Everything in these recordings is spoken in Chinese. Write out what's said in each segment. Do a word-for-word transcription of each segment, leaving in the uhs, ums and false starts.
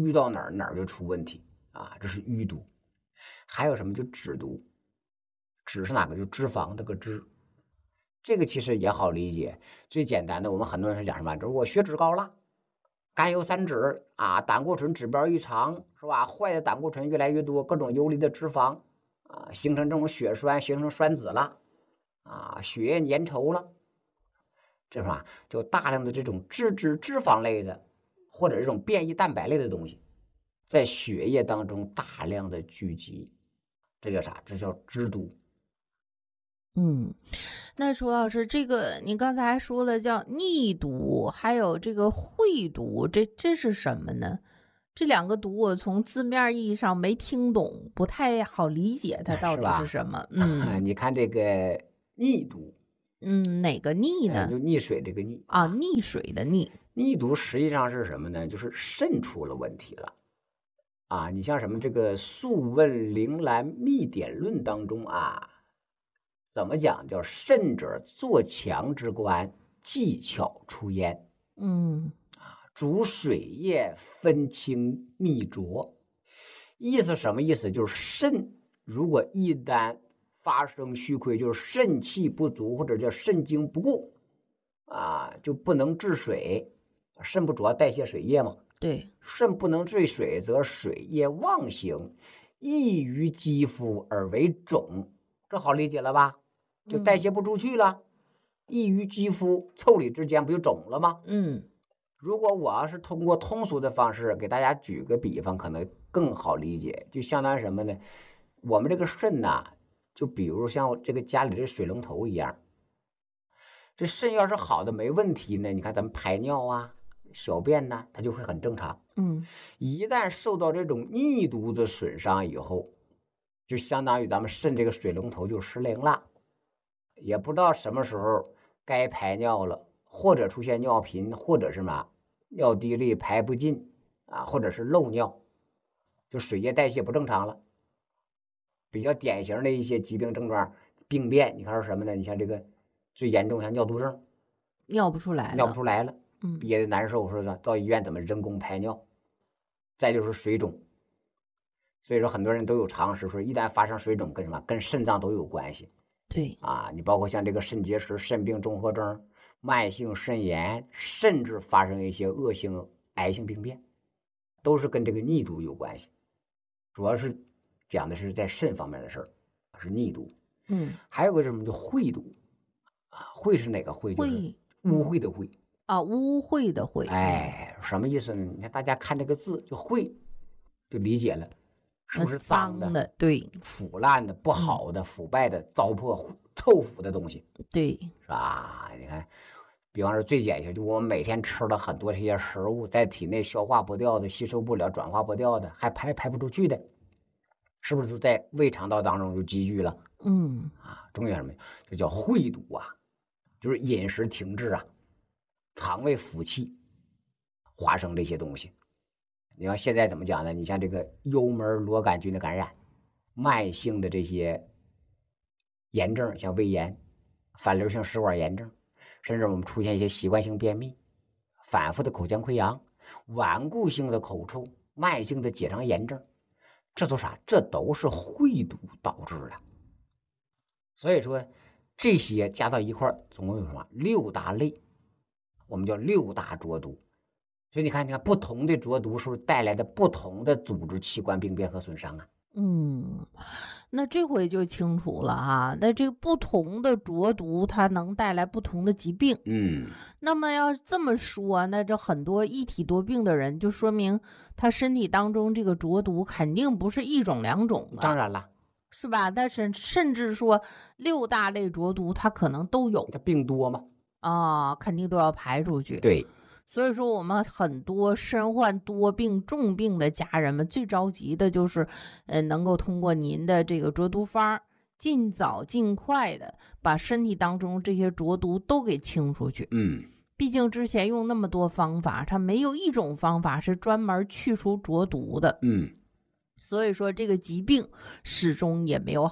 淤到哪儿哪儿就出问题啊，这是淤毒。还有什么就脂毒，脂是哪个？就脂肪这个脂。这个其实也好理解，最简单的，我们很多人是讲什么？就是我血脂高了，甘油三酯啊，胆固醇指标异常，是吧？坏的胆固醇越来越多，各种游离的脂肪啊，形成这种血栓，形成栓子了啊，血液粘稠了，这是吧？就大量的这种脂质脂肪类的，或者这种变异蛋白类的东西，在血液当中大量的聚集，这叫啥？这叫脂毒。 嗯，那楚老师，这个你刚才说了叫逆毒，还有这个秽毒，这这是什么呢？这两个毒我从字面意义上没听懂，不太好理解它到底是什么。嗯， 你看这个逆毒， 嗯，哪个逆呢？ 哎、就溺水这个溺啊，溺水的溺。 逆毒实际上是什么呢？就是肾出了问题了啊！你像什么这个《素问灵兰秘典论》当中啊。怎么讲？叫肾者作强之官，技巧出焉。 嗯啊，主水液分清秘浊。意思什么意思？就是肾如果一旦发生虚亏，就是肾气不足或者叫肾精不固啊，就不能治水。肾不主要代谢水液吗？ 对， 肾不能治水，则水液妄行，溢于肌肤而为肿。这好理解了吧？就代谢不出去了，溢于肌肤，腠理之间不就肿了吗？ 嗯， 如果我要是通过通俗的方式给大家举个比方，可能更好理解，就相当于什么呢？我们这个肾呐、啊，就比如像这个家里的水龙头一样，这肾要是好的没问题呢，你看咱们排尿啊、小便呢，它就会很正常。 嗯， 一旦受到这种逆毒的损伤以后，就相当于咱们肾这个水龙头就失灵了。也不知道什么时候该排尿了，或者出现尿频，或者是嘛尿滴沥排不尽啊，或者是漏尿，就水液代谢不正常了。比较典型的一些疾病症状病变，你看是什么呢？你像这个最严重像尿毒症， 尿不出来了， 尿不出来了， 嗯， 憋得难受，说的到医院怎么人工排尿？再就是水肿，所以说很多人都有常识说，一旦发生水肿跟什么？跟肾脏都有关系。 对啊，你包括像这个肾结石、肾病综合征、慢性肾炎，甚至发生一些恶性癌性病变，都是跟这个逆毒有关系。主要是讲的是在肾方面的事儿，是逆毒。 嗯， 还有个什么叫秽毒啊？秽是哪个秽？就是污秽的秽啊，污秽的秽。 哎，什么意思呢？你看大家看这个字，就秽，就理解了。是不是脏的？ 的对， 腐烂的、不好的、嗯、腐败的、糟粕、臭腐的东西， 对， 是吧？你看，比方说最典型，就我们每天吃了很多这些食物，在体内消化不掉的、吸收不了、转化不掉的，还排排不出去的，是不是就在胃肠道当中就积聚了？ 嗯， 啊，中间什么？就叫秽毒啊，就是饮食停滞啊，肠胃腐气，化生这些东西。你看现在怎么讲呢？你像这个幽门螺杆菌的感染，慢性的这些炎症，像胃炎、反流性食管炎症，甚至我们出现一些习惯性便秘、反复的口腔溃疡、顽固性的口臭、慢性的结肠炎症，这都啥？这都是秽毒导致的。所以说，这些加到一块儿，总共有什么？六大类，我们叫六大浊毒。所以你看，你看不同的浊毒是不是带来的不同的组织器官病变和损伤啊？ 嗯，那这回就清楚了哈。那这个不同的浊毒，它能带来不同的疾病。 嗯， 那么要这么说，那这很多一体多病的人，就说明他身体当中这个浊毒肯定不是一种两种了。 当然了， 是吧？但是甚至说六大类浊毒，它可能都有。 它病多吗？ 啊，肯定都要排出去。 对。 所以说，我们很多身患多病、重病的家人们，最着急的就是，呃，能够通过您的这个浊毒方，尽早、尽快的把身体当中这些浊毒都给清出去。 嗯， 毕竟之前用那么多方法，它没有一种方法是专门去除浊毒的。 嗯， 所以说这个疾病始终也没有好。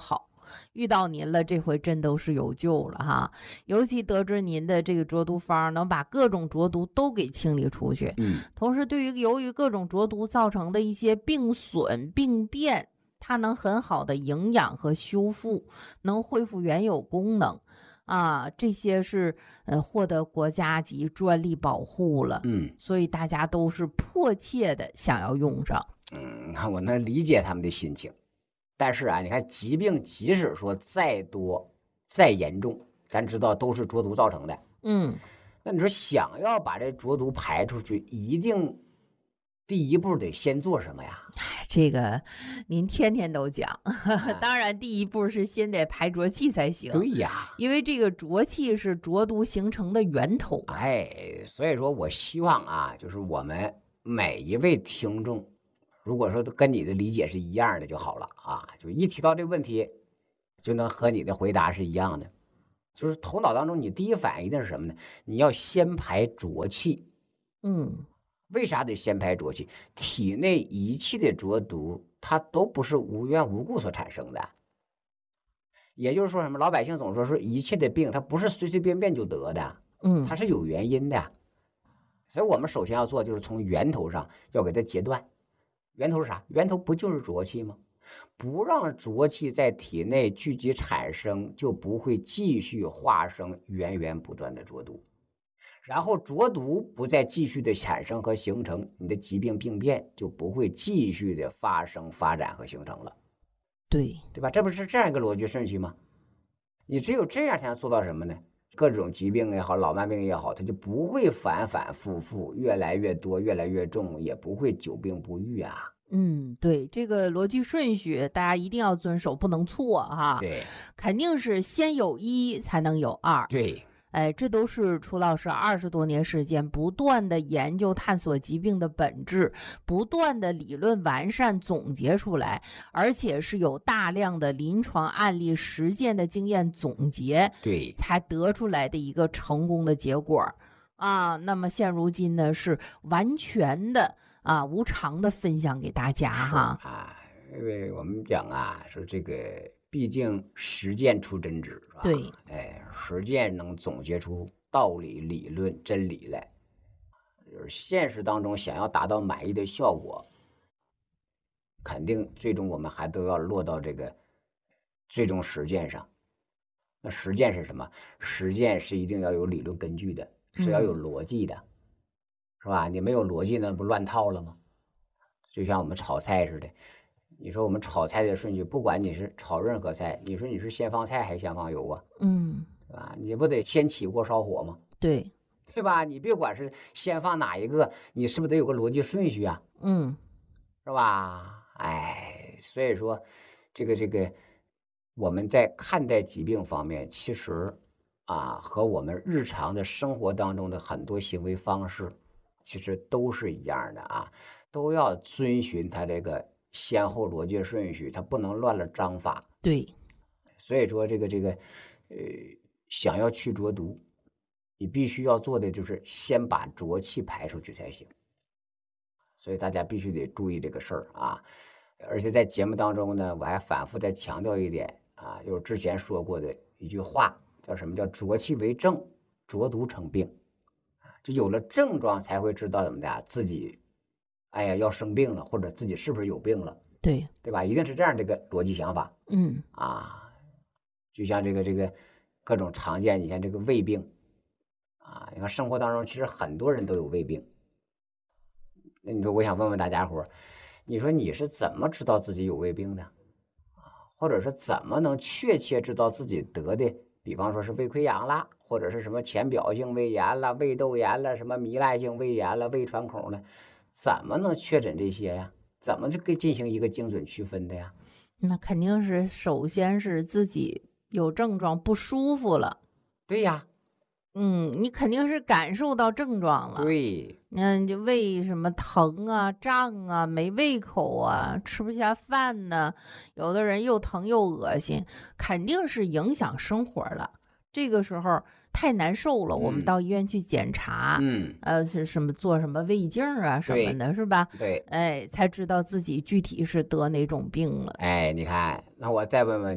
遇到您了，这回真都是有救了哈。尤其得知您的这个浊毒方能把各种浊毒都给清理出去， 嗯， 同时对于由于各种浊毒造成的一些病损病变，它能很好的营养和修复，能恢复原有功能啊，这些是呃获得国家级专利保护了， 嗯， 所以大家都是迫切的想要用上。 嗯，我能理解他们的心情，但是啊，你看疾病即使说再多再严重，咱知道都是浊毒造成的， 嗯， 那你说想要把这浊毒排出去，一定第一步得先做什么呀？ 这个您天天都讲，当然第一步是先得排浊气才行。 对呀， 因为这个浊气是浊毒形成的源头。 哎，所以说我希望啊，就是我们每一位听众，如果说跟你的理解是一样的就好了啊，就一提到这个问题，就能和你的回答是一样的，就是头脑当中你第一反应一定是什么呢？你要先排浊气。 嗯， 为啥得先排浊气？体内一切的浊毒，它都不是无缘无故所产生的。也就是说什么？老百姓总说说一切的病，它不是随随便便就得的， 嗯， 它是有原因的。所以我们首先要做，就是从源头上要给它截断。源头是啥？源头不就是浊气吗？不让浊气在体内聚集产生，就不会继续化生源源不断的浊毒。然后浊毒不再继续的产生和形成，你的疾病病变就不会继续的发生、发展和形成了。 对， 对吧？这不是这样一个逻辑顺序吗？你只有这样才能做到什么呢？各种疾病也好，老慢病也好，它就不会反反复复，越来越多，越来越重，也不会久病不愈啊。 嗯，对，这个逻辑顺序大家一定要遵守，不能错哈。 对， 肯定是先有一才能有二。 对。 哎，这都是楚老师二十多年时间不断的研究探索疾病的本质，不断的理论完善总结出来，而且是有大量的临床案例实践的经验总结， 对， 才得出来的一个成功的结果啊。那么现如今呢，是完全的啊无偿的分享给大家哈啊，因为我们讲啊，说这个。毕竟实践出真知，是吧？ 对， 哎，实践能总结出道理、理论、真理来。就是现实当中想要达到满意的效果，肯定最终我们还都要落到这个最终实践上。那实践是什么？实践是一定要有理论根据的，是要有逻辑的，嗯、是吧？你没有逻辑，那不乱套了吗？就像我们炒菜似的。你说我们炒菜的顺序，不管你是炒任何菜，你说你是先放菜还是先放油啊？ 嗯， 对吧？你不得先起锅烧火吗？ 对， 对吧？你别管是先放哪一个，你是不是得有个逻辑顺序啊？ 嗯， 是吧？哎，所以说，这个这个，我们在看待疾病方面，其实啊，和我们日常的生活当中的很多行为方式，其实都是一样的啊，都要遵循它这个。先后逻辑顺序，它不能乱了章法。 对， 所以说这个这个，呃，想要去浊毒，你必须要做的就是先把浊气排出去才行。所以大家必须得注意这个事儿啊！而且在节目当中呢，我还反复再强调一点啊，就是之前说过的一句话，叫什么叫浊气为症，浊毒成病。就有了症状才会知道怎么的自己。哎呀，要生病了，或者自己是不是有病了？ 对， 对吧？一定是这样这个逻辑想法。 嗯啊，就像这个这个各种常见，你像这个胃病啊，你看生活当中其实很多人都有胃病。那你说，我想问问大家伙，你说你是怎么知道自己有胃病的？啊，或者是怎么能确切知道自己得的？比方说是胃溃疡啦，或者是什么浅表性胃炎啦、胃窦炎啦、什么糜烂性胃炎啦、胃穿孔了。怎么能确诊这些呀？怎么就给进行一个精准区分的呀？ 那肯定是首先是自己有症状不舒服了。 对呀， 嗯，你肯定是感受到症状了。 对， 那你就胃什么疼啊、胀啊、没胃口啊、吃不下饭呢？有的人又疼又恶心，肯定是影响生活了。这个时候。太难受了，我们到医院去检查， 嗯， 呃，是什么做什么胃镜啊什么的，是吧？ 对， 哎，才知道自己具体是得哪种病了。 哎，你看，那我再问问你，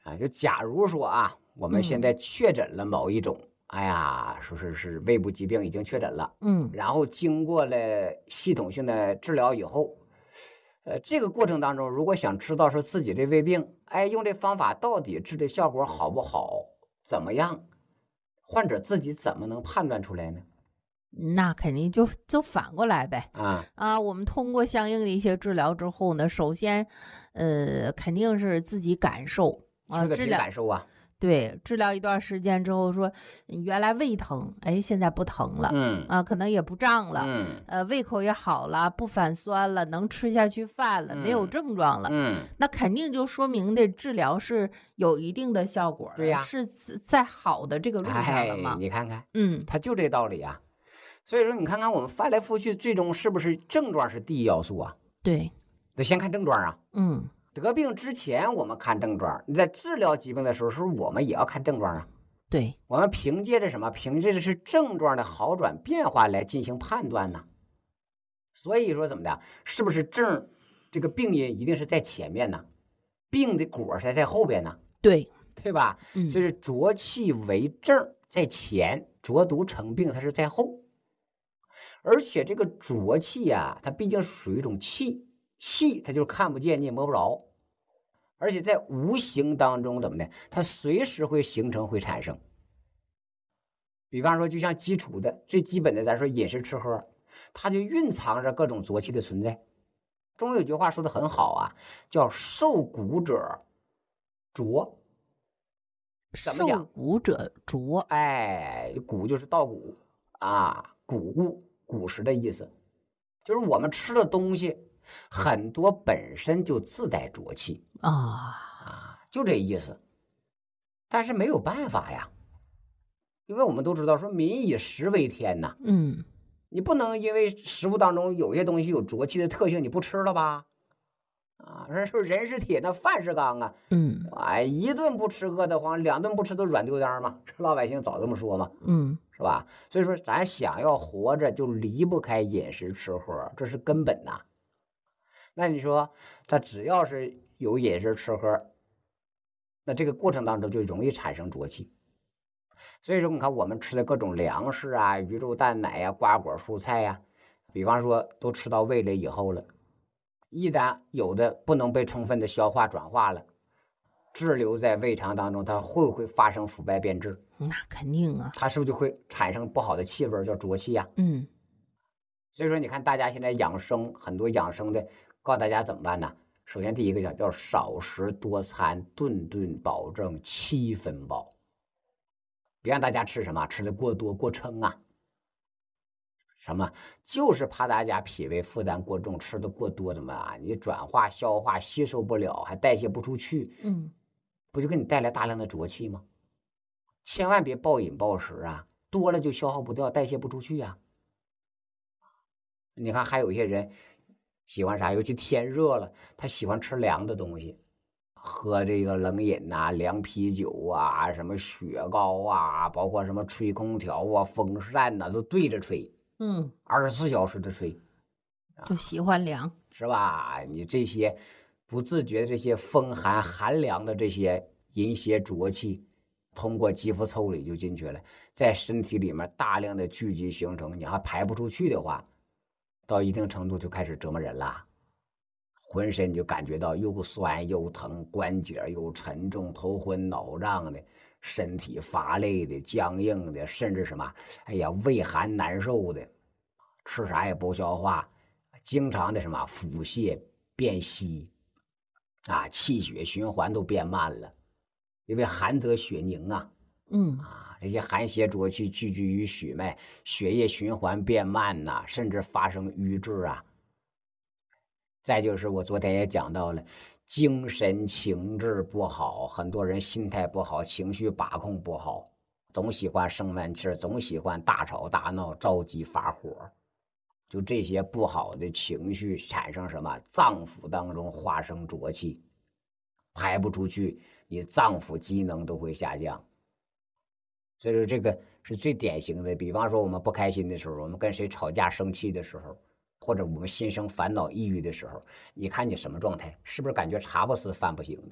啊，就假如说啊，我们现在确诊了某一种，嗯、哎呀，说是是胃部疾病已经确诊了， 嗯， 然后经过了系统性的治疗以后，呃，这个过程当中，如果想知道说自己这胃病，哎，用这方法到底治的效果好不好，怎么样，患者自己怎么能判断出来呢？ 那肯定就就反过来呗。 啊啊，我们通过相应的一些治疗之后呢，首先，呃，肯定是自己感受啊， 说的凭治疗。 感受啊， 对，治疗一段时间之后说，嗯原来胃疼，哎，现在不疼了， 嗯啊，可能也不胀了， 嗯呃，胃口也好了，不反酸了，能吃下去饭了，没有嗯症状了， 嗯， 那肯定就说明的治疗是有一定的效果的， 对呀是在在好的这个路上了哎， 嘛。 你看看， 嗯， 他就这道理啊。所以说，你看看我们翻来覆去，最终是不是症状是第一要素啊？ 对， 得先看症状啊。 嗯， 得病之前我们看症状，你在治疗疾病的时候，是不是我们也要看症状啊？ 对， 我们凭借着什么？凭借着是症状的好转变化来进行判断呢？所以说怎么的？是不是症这个病因一定是在前面呢？病的果才在后边呢？ 对， 对吧？ 嗯， 就是浊气为症在前，浊毒成病它是在后。而且这个浊气呀、啊，它毕竟属于一种气，气它就是看不见，你也摸不着，而且在无形当中怎么的，它随时会形成，会产生。比方说，就像基础的最基本的，咱说饮食吃喝，它就蕴藏着各种浊气的存在。中有句话说的很好啊，叫受谷者浊。怎么讲？ 受谷者浊。 哎，谷就是稻谷啊，谷物。古时的意思，就是我们吃的东西很多本身就自带浊气啊啊，就这意思。但是没有办法呀，因为我们都知道说民以食为天呐， 嗯， 你不能因为食物当中有些东西有浊气的特性，你不吃了吧？啊，人说人是铁，那饭是钢啊， 嗯， 哎，一顿不吃饿得慌，两顿不吃都软丢当嘛，老百姓早这么说嘛， 嗯， 是吧？所以说，咱想要活着，就离不开饮食吃喝，这是根本呐。那你说，他只要是有饮食吃喝，那这个过程当中就容易产生浊气。所以说，你看我们吃的各种粮食啊，鱼肉蛋奶呀、瓜果蔬菜呀，比方说都吃到胃里以后了，一旦有的不能被充分的消化转化了，滞留在胃肠当中，它会不会发生腐败变质？ 那肯定啊。 它是不是就会产生不好的气味，叫浊气呀？ 嗯， 所以说，你看大家现在养生，很多养生的告诉大家怎么办呢？首先第一个叫叫少食多餐，顿顿保证七分饱，别让大家吃什么吃的过多过撑啊。什么？就是怕大家脾胃负担过重，吃的过多，怎么啊？你转化、消化、吸收不了，还代谢不出去， 嗯， 不就给你带来大量的浊气吗？千万别暴饮暴食啊，多了就消耗不掉，代谢不出去呀、啊。你看，还有一些人喜欢啥？尤其天热了，他喜欢吃凉的东西，喝这个冷饮呐、啊、凉啤酒啊、什么雪糕啊，包括什么吹空调啊、风扇呐、啊，都对着吹。 嗯， 二十四小时的吹， 就喜欢凉， 是吧？你这些不自觉的这些风寒寒凉的这些淫邪浊气，通过肌肤腠理就进去了，在身体里面大量的聚集形成，你还排不出去的话，到一定程度就开始折磨人了，浑身就感觉到又酸又疼，关节又沉重，头昏脑胀的。身体乏累的、僵硬的，甚至什么，哎呀，胃寒难受的，吃啥也不消化，经常的什么腹泻、便稀，啊，气血循环都变慢了，因为寒则血凝啊， 嗯， 啊，这些寒邪浊气聚集于血脉，血液循环变慢呐、啊，甚至发生瘀滞啊。再就是我昨天也讲到了。精神情志不好，很多人心态不好，情绪把控不好，总喜欢生闷气，总喜欢大吵大闹，着急发火，就这些不好的情绪产生什么？脏腑当中化生浊气，排不出去，你脏腑机能都会下降。所以说这个是最典型的。比方说我们不开心的时候，我们跟谁吵架生气的时候，或者我们心生烦恼抑郁的时候，你看你什么状态？是不是感觉茶不思饭不醒的？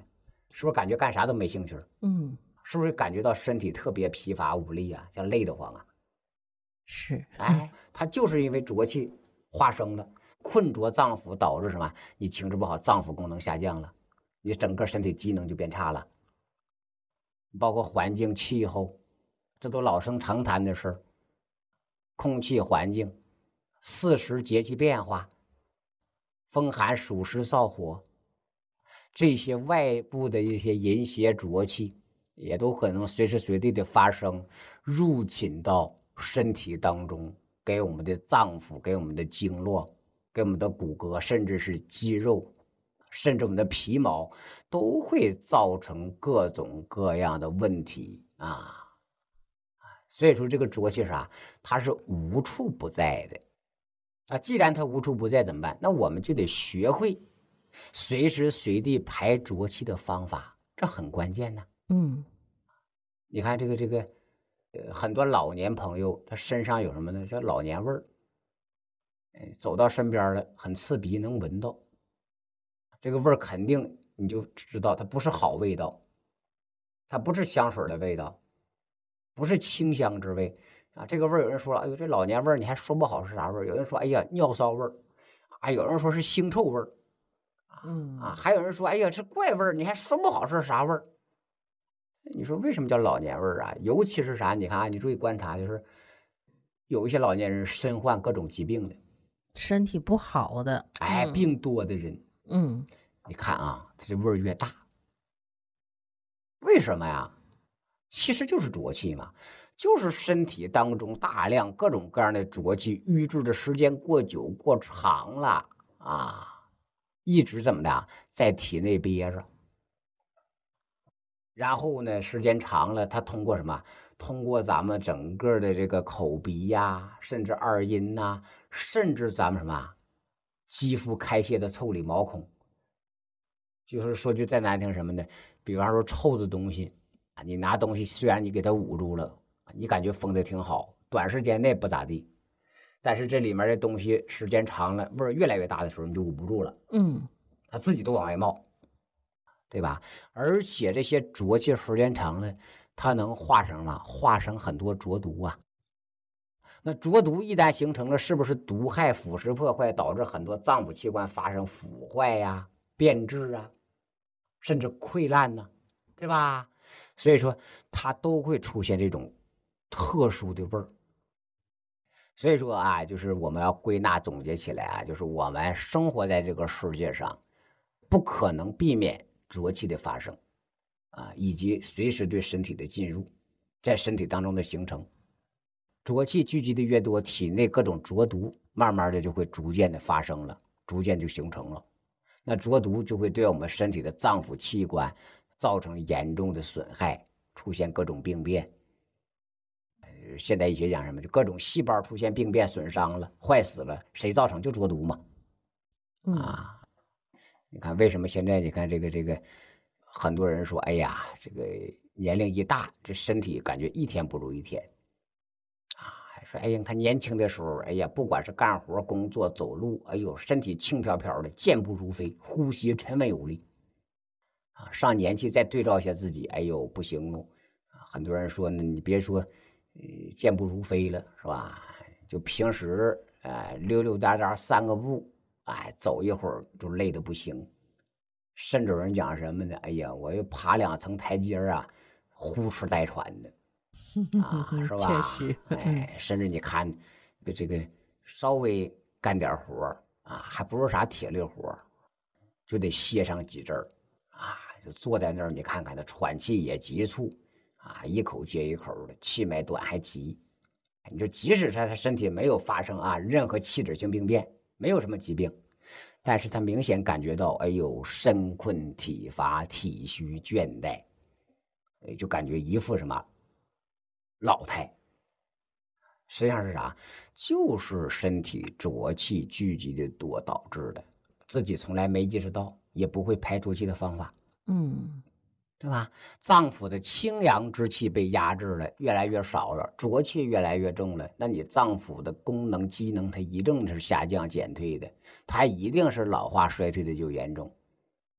是不是感觉干啥都没兴趣？ 嗯， 是不是感觉到身体特别疲乏无力啊，像累得慌啊？ 是， 哎，它就是因为浊气化生了，困着脏腑，导致什么？你情志不好，脏腑功能下降了，你整个身体机能就变差了。包括环境气候，这都老生常谈的事儿。空气环境、四时节气变化、风寒暑湿燥火，这些外部的一些淫邪浊气，也都可能随时随地的发生，入侵到身体当中，给我们的脏腑、给我们的经络、给我们的骨骼，甚至是肌肉，甚至我们的皮毛，都会造成各种各样的问题啊。所以说这个浊气啥，它是无处不在的啊。既然它无处不在，怎么办？那我们就得学会随时随地排浊气的方法，这很关键呢。 嗯， 你看这个这个，呃，很多老年朋友他身上有什么呢？叫老年味儿。走到身边了，很刺鼻，能闻到这个味儿，肯定你就知道它不是好味道，它不是香水的味道，不是清香之味啊。这个味儿，有人说了，哎呦，这老年味儿，你还说不好是啥味儿。有人说，哎呀，尿骚味儿啊，有人说是腥臭味儿嗯啊，还有人说，哎呀，这怪味儿，你还说不好是啥味儿。你说为什么叫老年味儿啊？尤其是啥？你看啊，你注意观察，就是有一些老年人身患各种疾病的， 身体不好的， 哎， 嗯病多的人， 嗯你看啊，它这味儿越大，为什么呀？其实就是浊气嘛，就是身体当中大量各种各样的浊气淤滞的时间过久过长了啊，一直怎么的在体内憋着，然后呢，时间长了，它通过什么？通过咱们整个的这个口鼻呀，甚至二阴呐，甚至咱们什么肌肤开泄的腠理毛孔，就是说句再难听什么的，比方说臭的东西，你拿东西虽然你给它捂住了，你感觉封的挺好，短时间内不咋地，但是这里面的东西时间长了，味儿越来越大的时候，你就捂不住了， 嗯， 它自己都往外冒，对吧？而且这些浊气时间长了，它能化生了，化生很多浊毒啊。那浊毒一旦形成了，是不是毒害腐蚀破坏，导致很多脏腑器官发生腐坏呀、变质啊，甚至溃烂呢、啊，对吧？所以说它都会出现这种特殊的味儿。所以说啊，就是我们要归纳总结起来啊，就是我们生活在这个世界上，不可能避免浊气的发生啊，以及随时对身体的进入，在身体当中的形成。浊气聚集的越多，体内各种浊毒慢慢的就会逐渐的发生了，逐渐就形成了。那浊毒就会对我们身体的脏腑器官造成严重的损害，出现各种病变。呃，现代医学讲什么？就各种细胞出现病变、损伤了、坏死了，谁造成？就浊毒嘛。啊，你看为什么现在你看这个这个，很多人说，哎呀，这个年龄一大，这身体感觉一天不如一天。说，哎呀，他年轻的时候，哎呀，不管是干活、工作、走路，哎呦，身体轻飘飘的，健步如飞，呼吸沉稳有力。啊，上年纪再对照一下自己，哎呦，不行哦。很多人说呢，你别说，呃，健步如飞了，是吧？就平时，哎、呃，溜溜达达散个步，哎，走一会儿就累得不行。甚至有人讲什么呢？哎呀，我又爬两层台阶啊，呼哧带喘的。啊，是吧？ 确实， 哎，甚至你看，这个稍微干点活啊，还不是啥铁力活，就得歇上几阵儿啊，就坐在那儿，你看看他喘气也急促啊，一口接一口的，气脉短还急。你说，即使他他身体没有发生啊任何器质性病变，没有什么疾病，但是他明显感觉到，哎呦，身困体乏、体虚倦怠，就感觉一副什么老态，实际上是啥？就是身体浊气聚集的多导致的，自己从来没意识到，也不会排浊气的方法， 嗯， 对吧？脏腑的清阳之气被压制了，越来越少了，浊气越来越重了，那你脏腑的功能机能它一定是下降减退的，它一定是老化衰退的就严重。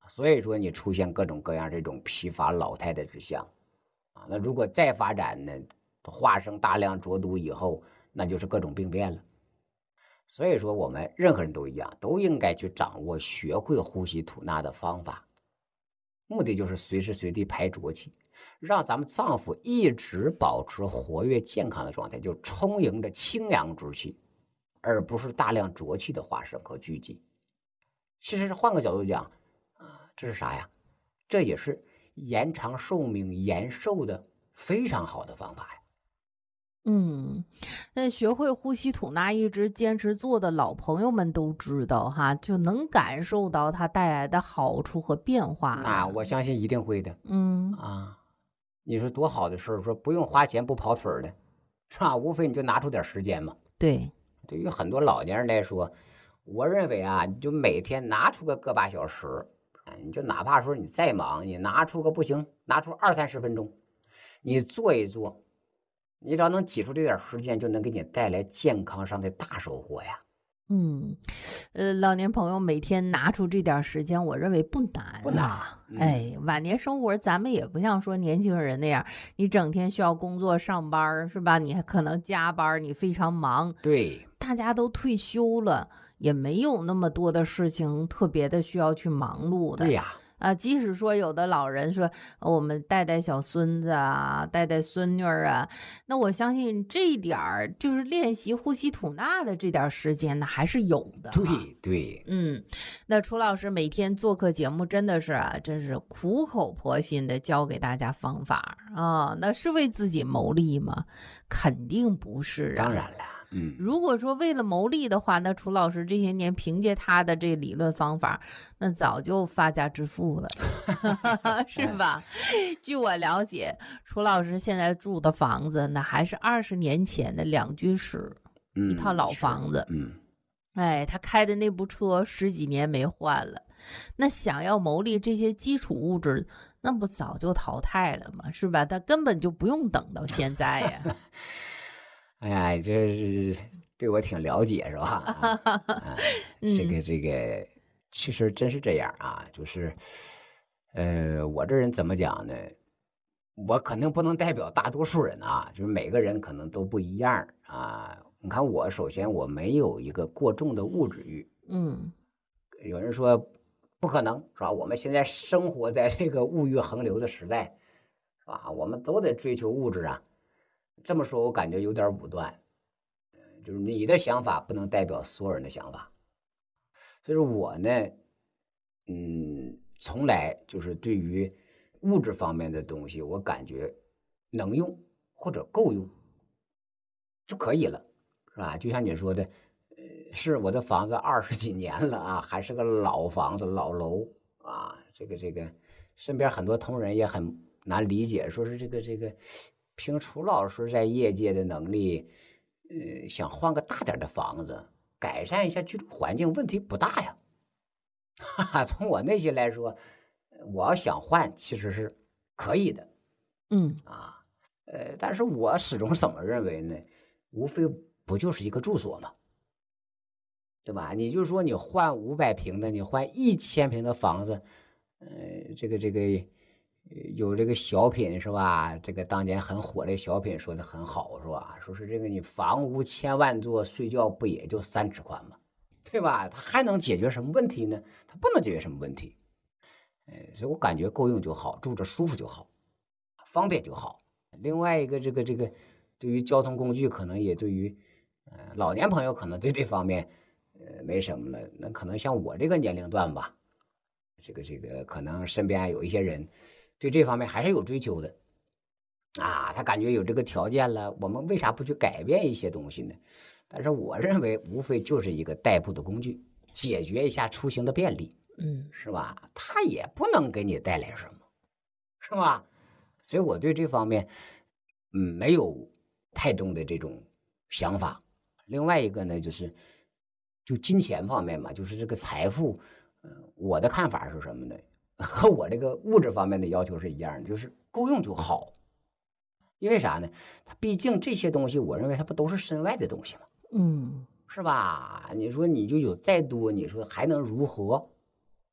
所以说你出现各种各样这种疲乏老态的之象啊。那如果再发展呢，化生大量浊毒以后，那就是各种病变了。所以说我们任何人都一样，都应该去掌握学会呼吸吐纳的方法，目的就是随时随地排浊气，让咱们脏腑一直保持活跃健康的状态，就充盈着清阳之气，而不是大量浊气的化生和聚集。其实换个角度讲啊，这是啥呀？这也是延长寿命延寿的非常好的方法呀。 嗯，那学会呼吸吐纳一直坚持做的老朋友们都知道哈，就能感受到它带来的好处和变化那了。 我相信一定会的嗯， 啊！你说多好的事儿，说不用花钱不跑腿儿的，是吧？无非你就拿出点时间嘛。 对， 对于很多老年人来说，我认为啊，你就每天拿出个个把小时，哎你就哪怕说你再忙，你拿出个不行，拿出二三十分钟，你做一做，你只要能挤出这点时间，就能给你带来健康上的大收获呀。 嗯，呃，老年朋友每天拿出这点儿时间，我认为不难不难啊。 嗯哎，晚年生活咱们也不像说年轻人那样，你整天需要工作上班儿是吧？你还可能加班儿，你非常忙。 对， 大家都退休了，也没有那么多的事情特别的需要去忙碌的。 对呀， 啊，即使说有的老人说呃我们带带小孙子啊，带带孙女儿啊，那我相信这一点儿就是练习呼吸吐纳的这点儿时间呢，还是有的哈。 对对， 嗯，那楚老师每天做客节目真的是啊，真是苦口婆心的教给大家方法啊，那是为自己谋利吗？肯定不是啊。 当然了，嗯， 如果说为了牟利的话，那楚老师这些年凭借他的这理论方法，那早就发家致富了，是吧？据我了解，楚老师现在住的房子，那还是二十年前的两居室，一嗯套老是房子。 嗯， 哎，他开的那部车十几年没换了，那想要牟利这些基础物质，那不早就淘汰了吗？是吧？他根本就不用等到现在呀。 哎呀，这是对我挺了解是吧？啊，啊这个嗯这个，其实真是这样啊，就是，呃，我这人怎么讲呢？我肯定不能代表大多数人啊，就是每个人可能都不一样啊。你看我，首先我没有一个过重的物质欲。 嗯有人说不可能是吧？我们现在生活在这个物欲横流的时代，是吧？我们都得追求物质啊。这么说，我感觉有点武断。就是你的想法不能代表所有人的想法。所以说我呢，嗯，从来就是对于物质方面的东西，我感觉能用或者够用就可以了，是吧？就像你说的，呃，是我的房子二十几年了啊，还是个老房子、老楼啊，这个这个，身边很多同仁也很难理解，说是这个这个，凭楚老师在业界的能力，呃，想换个大点的房子，改善一下居住环境，问题不大呀。哈哈，从我内心来说，我要想换其实是可以的嗯啊。呃，但是我始终怎么认为呢？无非不就是一个住所嘛，对吧？你就说你换五百平的，你换一千平的房子，呃，这个这个呃有这个小品是吧？这个当年很火的小品说的很好是吧？说是这个你房屋千万座，睡觉不也就三尺宽吗？对吧？它还能解决什么问题呢？它不能解决什么问题。呃，所以我感觉够用就好，住着舒服就好，方便就好。另外一个，这个这个，对于交通工具，可能也对于呃老年朋友，可能对这方面呃没什么了。那可能像我这个年龄段吧，这个这个，可能身边有一些人对这方面还是有追求的啊。他感觉有这个条件了，我们为啥不去改变一些东西呢？但是我认为，无非就是一个代步的工具，解决一下出行的便利， 嗯是吧？它也不能给你带来什么，是吧？所以我对这方面，嗯，没有太重的这种想法。另外一个呢，就是就金钱方面嘛，就是这个财富，嗯、我的看法是什么呢？和我这个物质方面的要求是一样的，就是够用就好。因为啥呢？它毕竟这些东西，我认为它不都是身外的东西吗？ 嗯是吧？你说你就有再多，你说还能如何？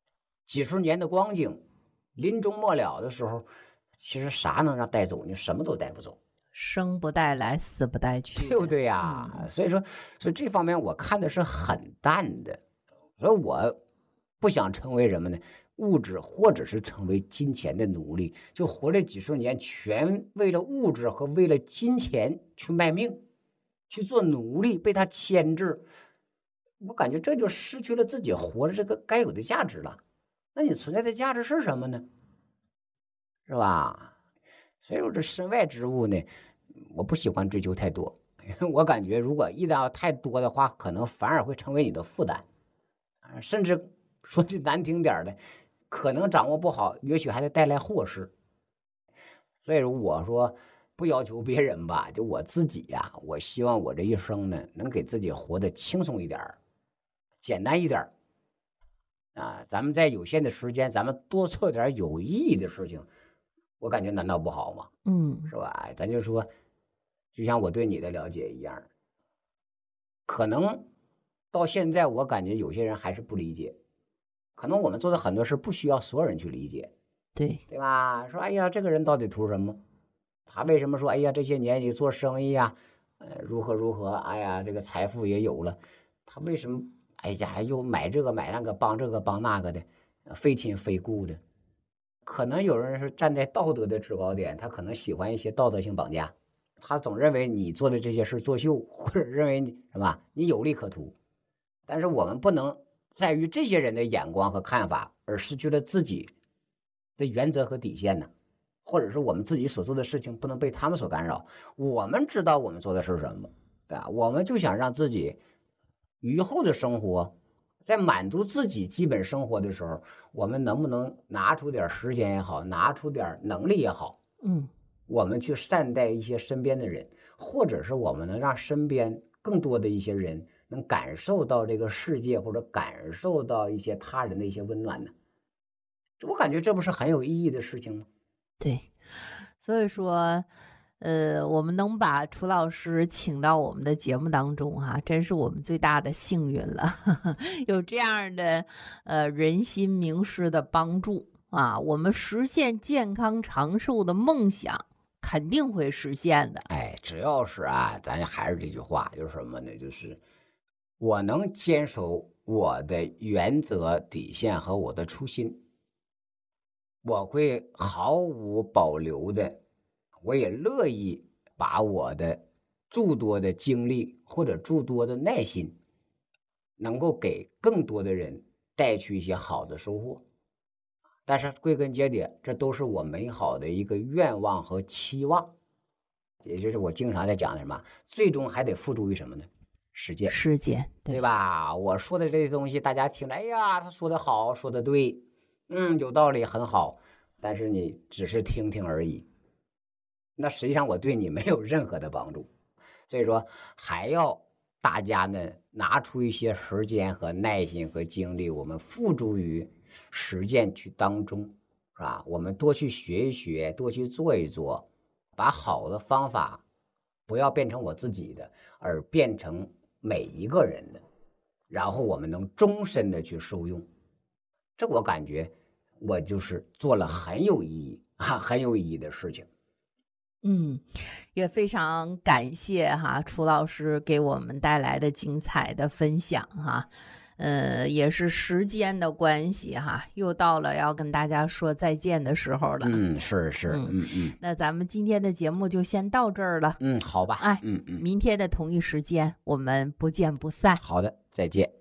几十年的光景，临终末了的时候，其实啥能让带走你？什么都带不走。 生不带来，死不带去， 对不对呀？嗯、所以说，所以这方面我看的是很淡的。所以我不想成为什么呢？物质，或者是成为金钱的奴隶，就活了几十年，全为了物质和为了金钱去卖命，去做奴隶，被他牵制。我感觉这就失去了自己活着这个该有的价值了。那你存在的价值是什么呢？是吧？所以说这身外之物呢，我不喜欢追求太多。我感觉如果一旦要太多的话，可能反而会成为你的负担，甚至说句难听点的，可能掌握不好，也许还得带来祸事。所以我说不要求别人吧，就我自己呀、啊，我希望我这一生呢，能给自己活得轻松一点，简单一点啊。咱们在有限的时间，咱们多做点有意义的事情，我感觉难道不好吗？ 嗯， 是吧？咱就说，就像我对你的了解一样，可能到现在我感觉有些人还是不理解。可能我们做的很多事不需要所有人去理解， 对对吧？说哎呀，这个人到底图什么？他为什么说哎呀，这些年你做生意呀，呃，如何如何？哎呀，这个财富也有了，他为什么哎呀又买这个买那个，帮这个帮那个的，非亲非故的？可能有人是站在道德的制高点，他可能喜欢一些道德性绑架，他总认为你做的这些事作秀，或者认为你是吧，你有利可图。但是我们不能在于这些人的眼光和看法而失去了自己的原则和底线呢，或者是我们自己所做的事情不能被他们所干扰。我们知道我们做的是什么，对吧？我们就想让自己余后的生活，在满足自己基本生活的时候，我们能不能拿出点时间也好，拿出点能力也好， 嗯， 我们去善待一些身边的人，或者是我们能让身边更多的一些人能感受到这个世界，或者感受到一些他人的一些温暖呢？我感觉这不是很有意义的事情吗？ 对，所以说，呃，我们能把楚老师请到我们的节目当中哈、啊，真是我们最大的幸运了。有这样的呃人心名师的帮助啊，我们实现健康长寿的梦想肯定会实现的。 哎，只要是啊，咱还是这句话，就是什么呢？就是我能坚守我的原则底线和我的初心，我会毫无保留的，我也乐意把我的诸多的精力或者诸多的耐心，能够给更多的人带去一些好的收获。但是归根结底，这都是我美好的一个愿望和期望，也就是我经常在讲的什么，最终还得付诸于什么呢？实践， 实践，对， 对吧？我说的这些东西，大家听着，哎呀，他说的好，说的对，嗯，有道理，很好。但是你只是听听而已，那实际上我对你没有任何的帮助。所以说，还要大家呢拿出一些时间和耐心和精力，我们付诸于实践去当中，是吧？我们多去学一学，多去做一做，把好的方法不要变成我自己的，而变成每一个人的，然后我们能终身的去受用。这我感觉我就是做了很有意义啊，很有意义的事情。 嗯，也非常感谢哈楚老师给我们带来的精彩的分享哈。呃，也是时间的关系哈，又到了要跟大家说再见的时候了。 嗯，是是，嗯 嗯, 嗯。 那咱们今天的节目就先到这儿了。 嗯，好吧。 哎， 嗯嗯， 明天的同一时间我们不见不散。 好的，再见。